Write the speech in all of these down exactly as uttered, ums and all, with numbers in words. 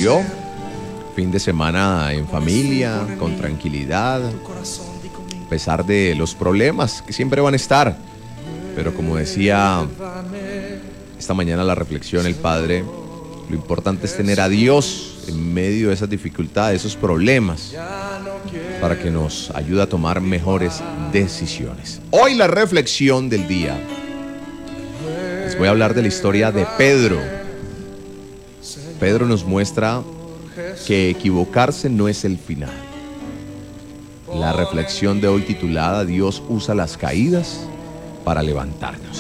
concluyó. Fin de semana en familia, con tranquilidad, a pesar de los problemas que siempre van a estar. Pero como decía esta mañana la reflexión el Padre, lo importante es tener a Dios en medio de esas dificultades, esos problemas, para que nos ayude a tomar mejores decisiones. Hoy la reflexión del día. Les voy a hablar de la historia de Pedro. Pedro nos muestra que equivocarse no es el final. La reflexión de hoy titulada Dios usa las caídas para levantarnos.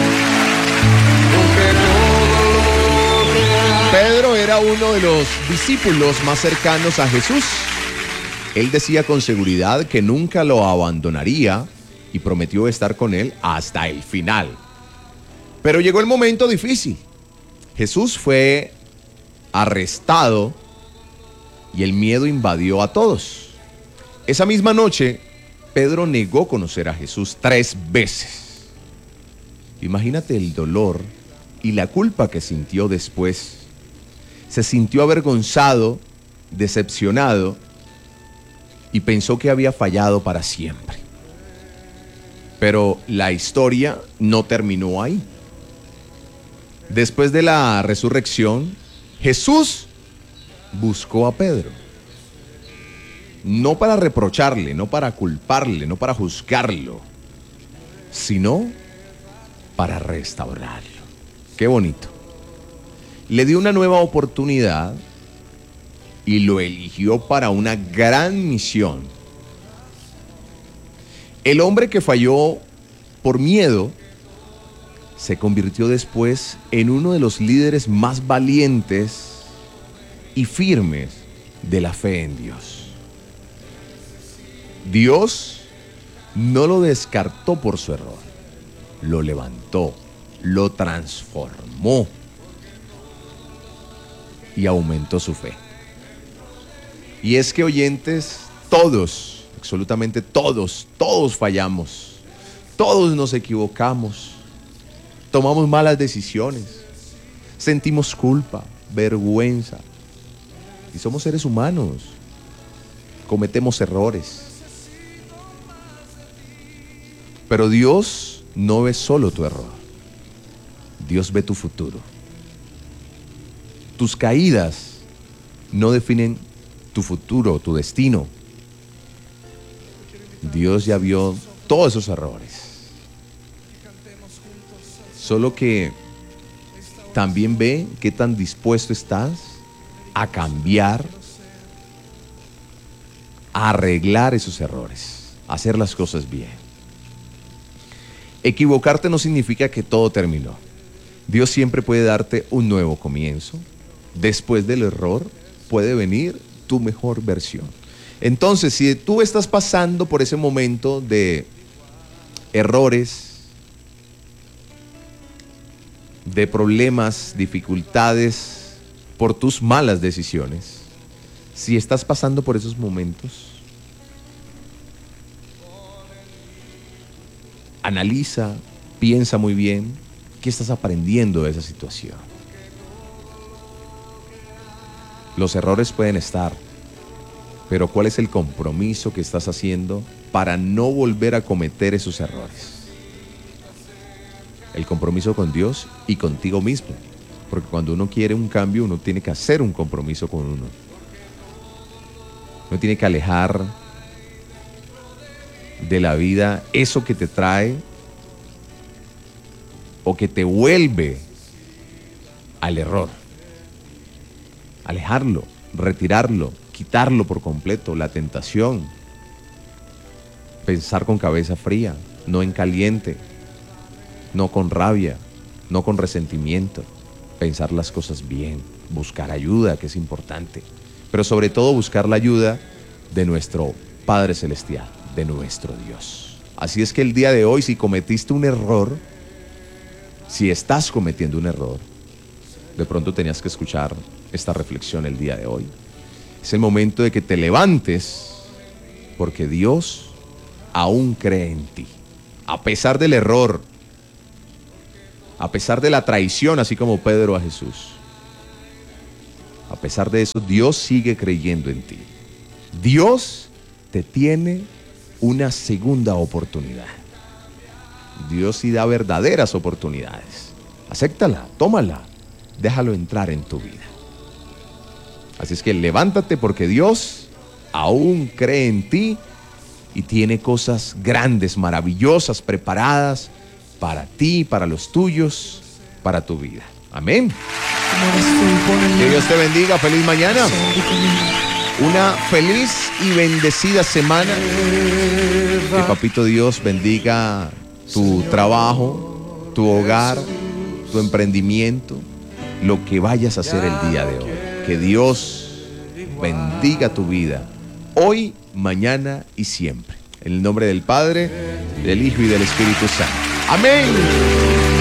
Pedro era uno de los discípulos más cercanos a Jesús. Él decía con seguridad que nunca lo abandonaría y prometió estar con él hasta el final. Pero llegó el momento difícil. Jesús fue arrestado y el miedo invadió a todos. Esa misma noche, Pedro negó conocer a Jesús tres veces. Imagínate el dolor y la culpa que sintió después. Se sintió avergonzado, decepcionado y pensó que había fallado para siempre. Pero la historia no terminó ahí. Después de la resurrección, Jesús buscó a Pedro. No para reprocharle, no para culparle, no para juzgarlo, sino para restaurarlo. Qué bonito. Le dio una nueva oportunidad y lo eligió para una gran misión. El hombre que falló por miedo se convirtió después en uno de los líderes más valientes y firmes de la fe en Dios. Dios no lo descartó por su error, lo levantó, lo transformó y aumentó su fe. Y es que, oyentes, todos, absolutamente todos, todos fallamos, todos nos equivocamos, tomamos malas decisiones, sentimos culpa, vergüenza, y somos seres humanos, cometemos errores. Pero Dios no ve solo tu error, Dios ve tu futuro. Tus caídas no definen tu futuro, tu destino. Dios ya vio todos esos errores. Solo que también ve qué tan dispuesto estás a cambiar, a arreglar esos errores, a hacer las cosas bien. Equivocarte no significa que todo terminó. Dios siempre puede darte un nuevo comienzo. Después del error puede venir tu mejor versión. Entonces, si tú estás pasando por ese momento de errores, de problemas, dificultades, por tus malas decisiones, si estás pasando por esos momentos, analiza, piensa muy bien qué estás aprendiendo de esa situación. Los errores pueden estar, pero ¿cuál es el compromiso que estás haciendo para no volver a cometer esos errores? El compromiso con Dios y contigo mismo. Porque cuando uno quiere un cambio, uno tiene que hacer un compromiso con uno. Uno tiene que alejar de la vida eso que te trae o que te vuelve al error. Alejarlo, retirarlo, quitarlo por completo, la tentación. Pensar con cabeza fría, no en caliente, no con rabia, no con resentimiento. Pensar las cosas bien, buscar ayuda, que es importante, pero sobre todo buscar la ayuda de nuestro Padre Celestial, de nuestro Dios. Así es que el día de hoy, si cometiste un error, si estás cometiendo un error, de pronto tenías que escuchar esta reflexión el día de hoy. Es el momento de que te levantes, porque Dios aún cree en ti, a pesar del error, a pesar de la traición, así como Pedro a Jesús. A pesar de eso, Dios sigue creyendo en ti. Dios te tiene una segunda oportunidad. Dios sí da verdaderas oportunidades. Acéptala, tómala, déjalo entrar en tu vida. Así es que levántate porque Dios aún cree en ti y tiene cosas grandes, maravillosas, preparadas para ti, para los tuyos, para tu vida. Amén. Que Dios te bendiga. Feliz mañana. Una feliz y bendecida semana. Que Papito Dios bendiga tu trabajo, tu hogar, tu emprendimiento, lo que vayas a hacer el día de hoy. Que Dios bendiga tu vida, hoy, mañana y siempre. En el nombre del Padre, del Hijo y del Espíritu Santo. Amén.